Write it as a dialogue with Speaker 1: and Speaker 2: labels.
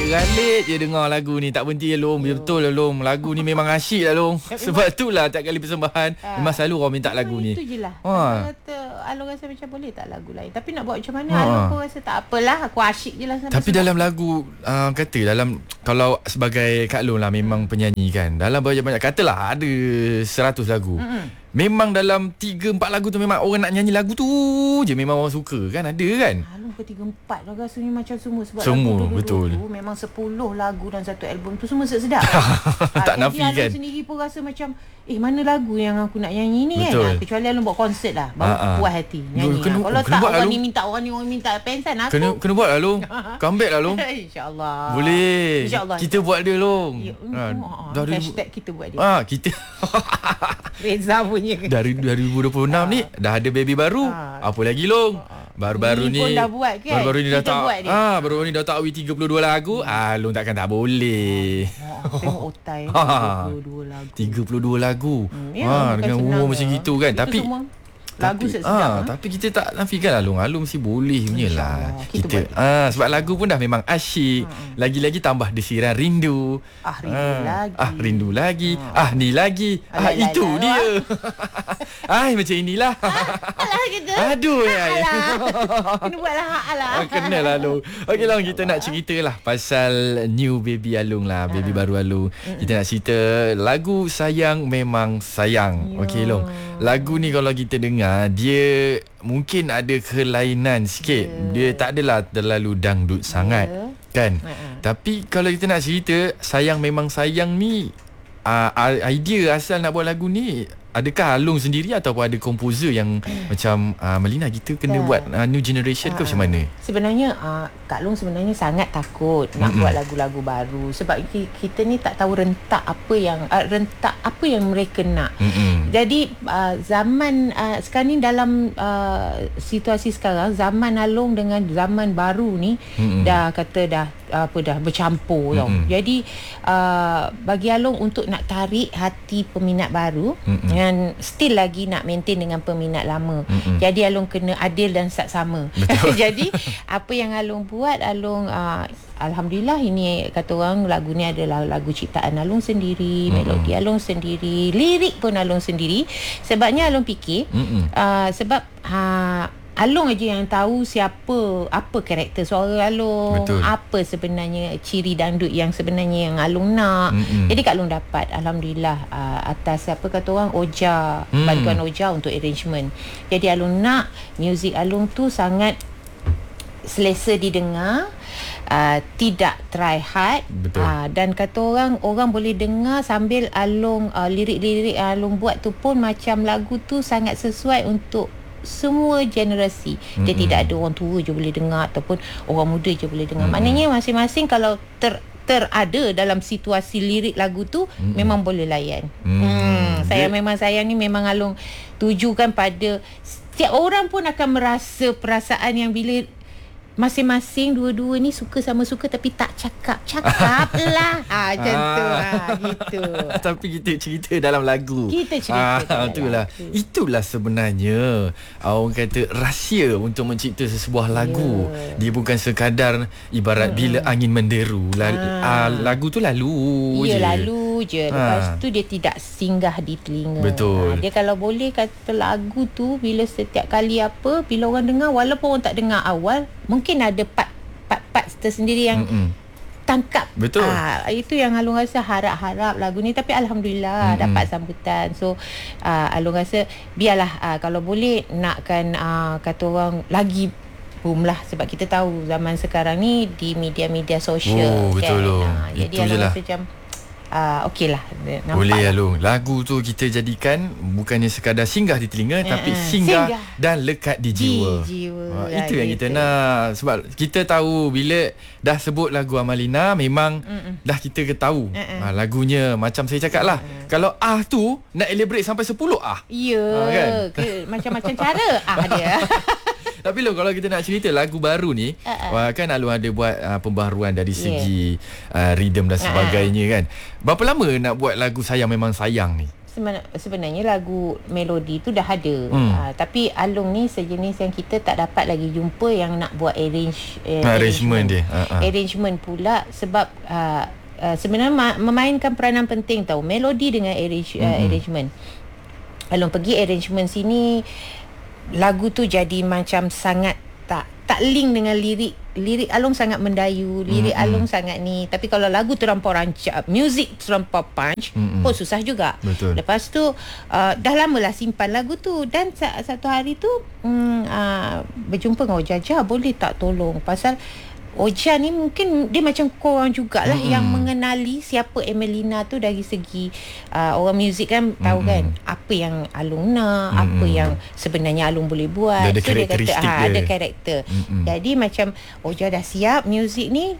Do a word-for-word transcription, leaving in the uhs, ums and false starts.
Speaker 1: Teralik je dengar lagu ni. Tak berhenti ya Long. Betul lah Long. Lagu ni memang asyik lah Long. Sebab itulah tak kali persembahan ha. Memang selalu orang minta lagu ni.
Speaker 2: Itu je lah.
Speaker 1: Ha.
Speaker 2: Kata Alung rasa macam boleh tak lagu lain. Tapi nak buat macam mana ha. Alung pun rasa tak apalah. Aku asyik je lah.
Speaker 1: Tapi dalam lagu uh, kata dalam kalau sebagai Kak Long lah memang penyanyi kan. Dalam banyak-banyak katalah ada seratus lagu. Mm-hmm. Memang dalam tiga empat lagu tu memang orang nak nyanyi lagu tu je. Memang orang suka kan. Ada kan?
Speaker 2: Alung ke tiga empat lah rasanya macam semua. Sebab
Speaker 1: semua,
Speaker 2: lagu
Speaker 1: betul.
Speaker 2: dulu memang sepuluh lagu dalam satu album tu semua sedap.
Speaker 1: Tak
Speaker 2: ha,
Speaker 1: nafi
Speaker 2: jadi
Speaker 1: kan.
Speaker 2: Alung sendiri pun rasa macam eh mana lagu yang aku nak nyanyi ni
Speaker 1: betul.
Speaker 2: Kan. Ha, kecuali Alung buat konsert lah. Baru ha, puas hati nyanyi.
Speaker 1: Kena,
Speaker 2: lah. Kalau
Speaker 1: kena
Speaker 2: tak
Speaker 1: buat
Speaker 2: orang
Speaker 1: Alung.
Speaker 2: ni minta orang ni orang minta pensan aku.
Speaker 1: Kena, kena buat lah Long. Comeback lah Long.
Speaker 2: InsyaAllah.
Speaker 1: Boleh.
Speaker 2: InsyaAllah.
Speaker 1: Kita buat dia Long.
Speaker 2: Ya,
Speaker 1: ha,
Speaker 2: uh, uh, hashtag kita buat dia.
Speaker 1: Ah, kita
Speaker 2: Reza punya.
Speaker 1: Dari dua ribu dua puluh enam ha. Ni dah ada baby baru. Ha. Apa lagi Long? Baru-baru ni,
Speaker 2: ni pun dah buat kan.
Speaker 1: Baru-baru ni dah
Speaker 2: kita
Speaker 1: tak. Ah, baru-baru ni dah tak wi tiga puluh dua lagu. Hmm. Ah, Long takkan tak boleh.
Speaker 2: Oh, tengok otai tiga puluh dua lagu.
Speaker 1: tiga puluh dua lagu.
Speaker 2: Hmm, ya,
Speaker 1: ha, dengan umur macam gitu kan.
Speaker 2: Itu
Speaker 1: tapi
Speaker 2: semua lagu
Speaker 1: tapi,
Speaker 2: sedap.
Speaker 1: ah, ha? Tapi kita tak nafikan Alung. Alung mesti boleh punya lah.
Speaker 2: Kita,
Speaker 1: kita ah, sebab lagu pun dah memang asyik. Hmm. Lagi-lagi tambah desiran rindu.
Speaker 2: Ah, rindu ah, lagi.
Speaker 1: Ah, rindu lagi. Ah, ah ni lagi. Ah, Alah, itu lah, dia. Ai macam inilah.
Speaker 2: Alah gitu.
Speaker 1: Aduh ya.
Speaker 2: Kena buatlah hak lah.
Speaker 1: Kena lah Alung. Okey Long, kita nak cerita lah pasal new baby Alung lah, baby baru Alung. Kita nak cerita lagu Sayang Memang Sayang. Okey Long. Lagu ni kalau kita dengar, dia mungkin ada kelainan sikit. Yeah. Dia tak adalah terlalu dangdut yeah. sangat kan. Uh-huh. Tapi kalau kita nak cerita Sayang Memang Sayang ni, uh, idea asal nak buat lagu ni, adakah Alung sendiri ataupun ada komposer yang hmm. macam uh, Melina kita kena yeah. buat uh, new generation uh, ke macam mana?
Speaker 2: Sebenarnya uh, Kak Long sebenarnya sangat takut nak mm-hmm. buat lagu-lagu baru sebab kita ni tak tahu rentak apa yang uh, rentak apa yang mereka nak. Mm-hmm. Jadi uh, zaman uh, sekarang ni dalam uh, situasi sekarang, zaman Alung dengan zaman baru ni mm-hmm. dah kata dah apa dah bercampur mm-hmm. tau. Jadi uh, bagi Alung untuk nak tarik hati peminat baru mm-hmm. dan still lagi nak maintain dengan peminat lama. Mm-hmm. Jadi Alung kena adil dan saksama. Jadi apa yang Alung buat, Alung uh, alhamdulillah ini kata orang lagu ni adalah lagu ciptaan Alung sendiri, mm-hmm. melodi Alung sendiri, lirik pun Alung sendiri. Sebabnya Alung fikir mm-hmm. uh, sebab uh, Alung aja yang tahu siapa, apa karakter suara Alung, betul. Apa sebenarnya ciri dangdut yang sebenarnya yang Alung nak. Mm-hmm. Jadi Kak Long dapat alhamdulillah uh, atas apa kata orang Oja, mm. bantuan Oja untuk arrangement. Jadi Alung nak muzik Alung tu sangat selesa didengar, uh, tidak try hard, uh, dan kata orang orang boleh dengar sambil Alung uh, lirik-lirik Alung buat tu pun macam lagu tu sangat sesuai untuk semua generasi. Dia mm-hmm. tidak ada orang tua je boleh dengar ataupun orang muda je boleh dengar. Mm-hmm. Maknanya masing-masing kalau ter terada dalam situasi lirik lagu tu mm-hmm. memang boleh layan. Mm-hmm. Hmm, Sayang Memang Sayang ni memang Alung tujukan pada setiap orang pun akan merasa perasaan yang bila masing-masing dua-dua ni suka sama suka tapi tak cakap. Cakap lah. Ha, macam ah. tu lah. Gitu.
Speaker 1: Tapi kita cerita dalam lagu.
Speaker 2: Kita cerita
Speaker 1: ah,
Speaker 2: dalam
Speaker 1: itulah.
Speaker 2: lagu. Itulah
Speaker 1: sebenarnya orang kata rahsia untuk mencipta sebuah lagu. Yeah. Dia bukan sekadar ibarat hmm. bila angin menderu. Lalu, ah. ah, lagu tu lalu
Speaker 2: ya,
Speaker 1: je.
Speaker 2: lalu je. Lepas ah. tu dia tidak singgah di telinga.
Speaker 1: Betul.
Speaker 2: Ha, dia kalau boleh kata lagu tu bila setiap kali apa, bila orang dengar walaupun orang tak dengar awal, mungkin ada part-part tersendiri yang Mm-mm. tangkap.
Speaker 1: Betul.
Speaker 2: Ah, itu yang Alung rasa harap-harap lagu ni, tapi alhamdulillah Mm-mm. dapat sambutan. So ah, Alung rasa biarlah ah, kalau boleh nakkan ah, kata orang lagi boom lah, sebab kita tahu zaman sekarang ni di media-media sosial
Speaker 1: oh,
Speaker 2: kan.
Speaker 1: Betul loh.
Speaker 2: Ah, jadi Alung rasa macam Uh, okey lah.
Speaker 1: Boleh Alung. Lagu tu kita jadikan bukannya sekadar singgah di telinga, uh, tapi singgah, singgah dan lekat di jiwa,
Speaker 2: di jiwa
Speaker 1: uh, Itu yang kita nak. Sebab kita tahu bila dah sebut lagu Amalina, memang Mm-mm. dah kita ketahu uh, lagunya. Macam saya cakap lah, uh. kalau ah tu nak elaborate sampai sepuluh ah.
Speaker 2: Ya yeah, uh, kan? Ke, macam-macam cara ah dia.
Speaker 1: Tapi loh, kalau kita nak cerita lagu baru ni, uh-uh. kan Alung ada buat uh, pembaharuan dari segi yeah. uh, rhythm dan sebagainya uh-uh. kan. Berapa lama nak buat lagu Sayang Memang Sayang ni?
Speaker 2: sebenarnya lagu melodi tu dah ada. Hmm. Uh, tapi Along ni sejenis yang kita tak dapat lagi jumpa yang nak buat arrange uh,
Speaker 1: arrangement dia. Uh-huh.
Speaker 2: Arrangement pula sebab uh, uh, sebenarnya ma- memainkan peranan penting tau, melodi dengan arrange, uh, hmm. arrangement. Along pergi arrangement sini, lagu tu jadi macam sangat tak tak link dengan lirik. Lirik Along sangat mendayu, lirik mm-hmm. Along sangat ni. Tapi kalau lagu terlampau rancak, music terlampau punch, mm-hmm. pun susah juga.
Speaker 1: Betul.
Speaker 2: Lepas tu uh, dah lamalah simpan lagu tu. Dan satu hari tu um, uh, berjumpa dengan Ojaja, boleh tak tolong? Pasal Oja ni mungkin dia macam korang jugalah mm-hmm. yang mengenali siapa Emelina tu dari segi uh, orang muzik kan tahu mm-hmm. kan apa yang Along nak, mm-hmm. apa yang sebenarnya Along boleh buat.
Speaker 1: Dia ada
Speaker 2: so dia kata
Speaker 1: dia.
Speaker 2: ha, ada karakter. Mm-hmm. Jadi macam Oja dah siap muzik ni,